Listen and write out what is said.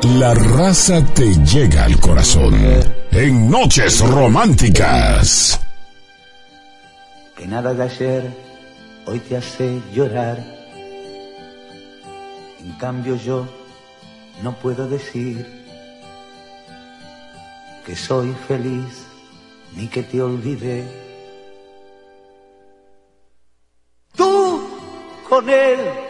La raza te llega al corazón en Noches Románticas. Que nada de ayer hoy te hace llorar. En cambio yo no puedo decir que soy feliz ni que te olvidé. Tú con él